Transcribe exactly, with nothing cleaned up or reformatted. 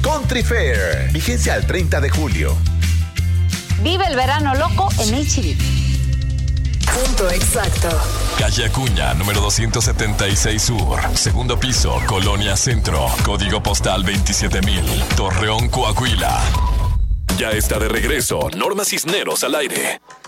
Country Fair. Vigencia al treinta de julio. Vive el verano loco en H E B. Punto exacto. Calle Acuña, número doscientos setenta y seis Sur. Segundo piso, Colonia Centro. Código postal veintisiete mil. Torreón, Coahuila. Ya está de regreso Norma Cisneros al aire.